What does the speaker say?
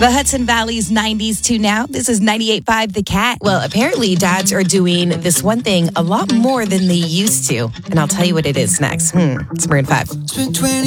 The Hudson Valley's 90s to now. This is 98.5 The Cat. Well, apparently dads are doing this one thing a lot more than they used to. And I'll tell you what it is next. It's Maroon 5.